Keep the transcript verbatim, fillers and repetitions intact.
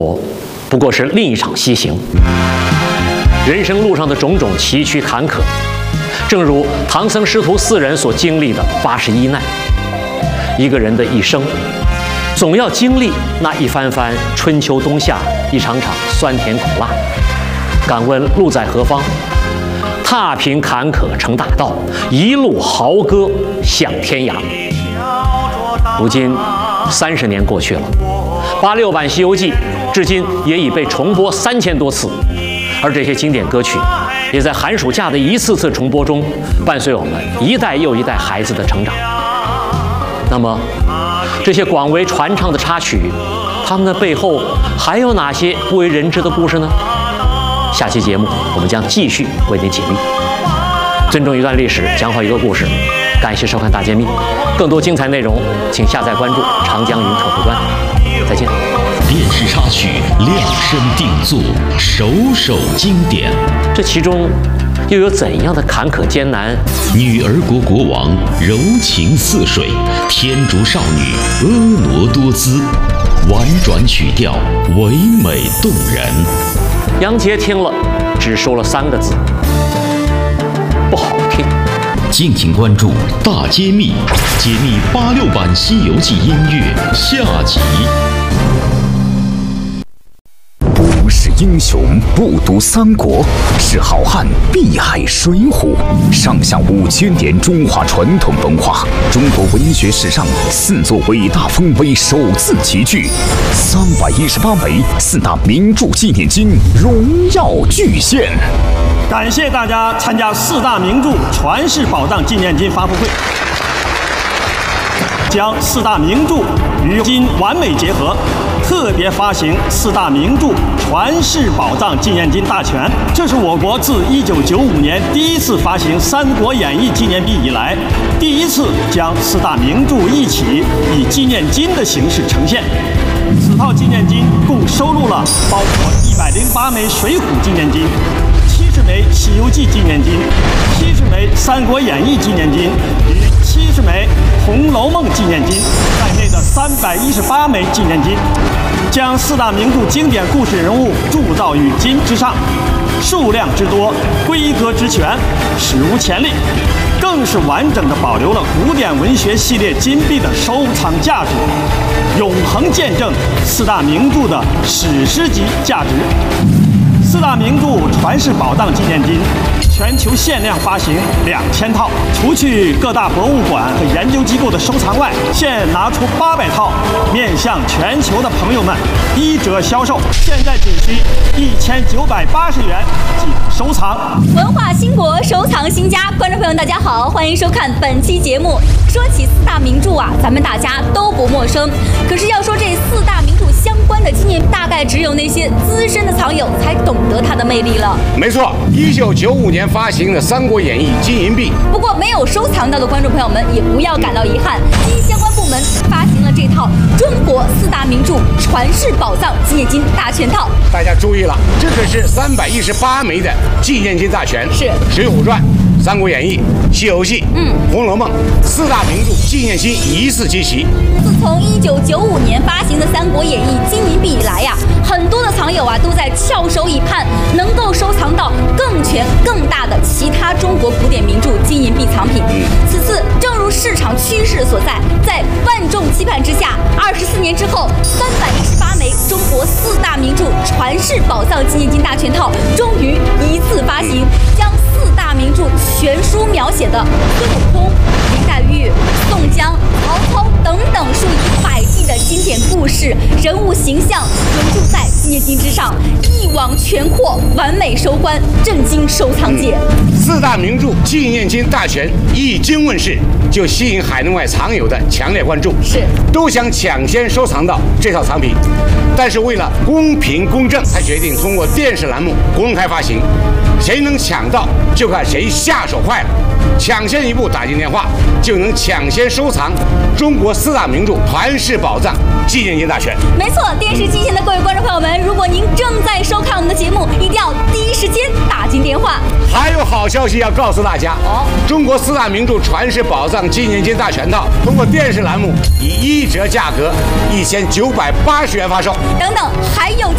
我不过是另一场西行。人生路上的种种崎岖坎坷，正如唐僧师徒四人所经历的八十一难。一个人的一生，总要经历那一番番春秋冬夏，一场场酸甜苦辣。敢问路在何方？踏平坎坷成大道，一路豪歌向天涯。如今三十年过去了，八六版《西游记》至今也已被重播三千多次，而这些经典歌曲也在寒暑假的一次次重播中，伴随我们一代又一代孩子的成长。那么，这些广为传唱的插曲，它们的背后还有哪些不为人知的故事呢？下期节目我们将继续为您解密。尊重一段历史，讲好一个故事。感谢收看《大揭秘》，更多精彩内容，请下载关注长江云客户端。再见。 电视插曲量身定做，首首经典。 这其中又有怎样的坎坷艰难？ 女儿国国王柔情似水，天竺少女婀娜多姿，婉转曲调唯美动人。 杨洁听了，只说了三个字：不好听。 敬请关注《大揭秘》，揭秘八六版《西游记》音乐下集。 不是英雄不读三国，是好汉必害水浒。上下五千年中华传统文化，中国文学史上四座伟大丰碑首次齐聚，三百一十八枚四大名著纪念金荣耀巨献。 感谢大家参加四大名著传世宝藏纪念金发布会，将四大名著与金完美结合，特别发行四大名著传世宝藏纪念金大全。这是我国自一九九五年第一次发行《三国演义》纪念币以来，第一次将四大名著一起以纪念金的形式呈现。此套纪念金共收录了包括一百零八枚水浒纪念金、七十枚《西游记》纪念金、七十枚《三国演义》纪念金与七十枚《红楼梦》纪念金在内的三百一十八枚纪念金，将四大名著经典故事人物铸造于金之上，数量之多，规格之全，史无前例，更是完整地保留了古典文学系列金币的收藏价值，永恒见证四大名著的史诗级价值。四大名著传世宝藏纪念金全球限量发行两千套，除去各大博物馆和研究机构的收藏外，现拿出八百套，面向全球的朋友们一折销售，现在仅需一千九百八十元即可收藏。 文化兴国，收藏新家，观众朋友大家好，欢迎收看本期节目。说起四大名著啊，咱们大家都不陌生，可是要说这四大名著相关的纪念，大概只有那些资深的藏友才懂得它的魅力了。 没错，一九九五年发行的《三国演义》金银币。 不过没有收藏到的观众朋友们也不要感到遗憾，经相关部门发行了这套中国四大名著传世宝藏纪念金大全套。 大家注意了，这可是三百一十八枚的纪念金大全， 是《 水浒传》、《三国演义》、《西游记》、嗯，《红楼梦》四大名著纪念金一次集齐。 自从一九九五年发行的《三国演义》金银币以来呀、啊，很多的藏友啊都在翘首以盼，能够收藏到更全、更大的其他中国古典名著金银币藏品。嗯、此次正如市场趋势所在，在万众期盼之下，二十四年之后，三百一十八枚中国四大名著传世宝藏纪念金大全套终于一次发行，将四大名著全书描写的孙悟空、林黛玉、宋江、曹操等等数以百计的经典故事、人物形象融入在纪念金之上，一网全扩，完美收官，震惊收藏界。 嗯、四大名著纪念金大全一经问世，就吸引海内外藏友的强烈关注， 是都想抢先收藏到这套藏品。但是为了公平公正，才决定通过电视栏目公开发行，谁能抢到就看谁下手快了。抢先一步打进电话，就能抢先收藏中国四大名著传世宝藏纪念金大全。 没错，电视机前的各位观众朋友们，如果您正在收看我们的节目，一定要第一时间打进电话。 还有好消息要告诉大家哦，中国四大名著传世宝藏纪念金大全套通过电视栏目以一折价格一千九百八十元发售。 等等，还有